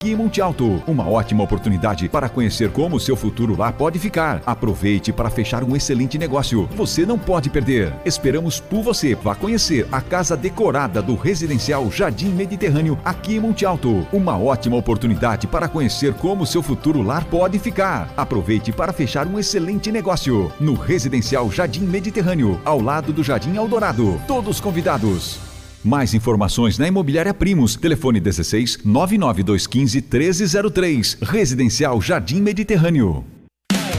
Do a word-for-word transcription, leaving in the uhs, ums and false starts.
Aqui em Monte Alto, uma ótima oportunidade para conhecer como o seu futuro lá pode ficar. Aproveite para fechar um excelente negócio. Você não pode perder. Esperamos por você. Vá conhecer a casa decorada do Residencial Jardim Mediterrâneo aqui em Monte Alto. Uma ótima oportunidade para conhecer como o seu futuro lar pode ficar. Aproveite para fechar um excelente negócio no Residencial Jardim Mediterrâneo, ao lado do Jardim Eldorado. Todos convidados. Mais informações na Imobiliária Primos. Telefone dezesseis, nove nove dois um cinco, um três zero três. Residencial Jardim Mediterrâneo.